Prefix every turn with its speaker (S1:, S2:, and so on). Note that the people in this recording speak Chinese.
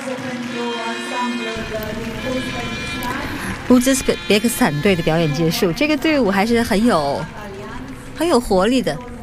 S1: 乌兹别克斯坦队的表演结束，这个队伍还是很有活力的。